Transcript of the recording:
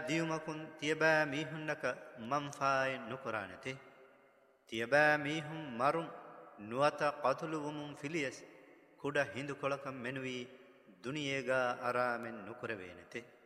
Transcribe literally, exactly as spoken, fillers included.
දියුමකුන් තියබෑ මීහුන්නක මම්ෆායි නුකුරානති තියබෑ මීහුම් මරුන් නුවත කතුළුවමුන් ෆිලියස් කුඩ හිඳු කොළකම් මෙනුවී දුනියේගා අරාමෙන් නුකරවේනති